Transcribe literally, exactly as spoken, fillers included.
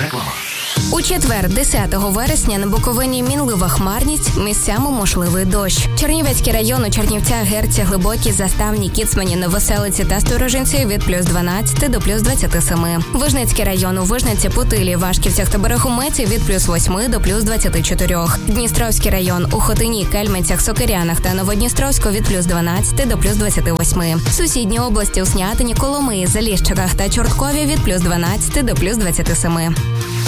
Реклама. У четвер, десятого вересня, на Буковині мінлива хмарність, місцями можливий дощ. Чернівецький район у Чернівцях, Герці, Глибокій, Заставні, Кіцмані, Новоселиці та Сторожинці від плюс дванадцяти до плюс двадцяти семи. Вижницький район у Вижниці, Путилі, Вашківцях та Берегометі від плюс восьми до плюс двадцяти чотирьох. Дністровський район у Хотині, Кельменцях, Сокирянах та Новодністровську від плюс дванадцяти до плюс двадцяти восьми. Сусідні області у Снятині, Коломиї, Заліщиках та Чорткові від плюс дванадцяти до плюс двадцяти семи.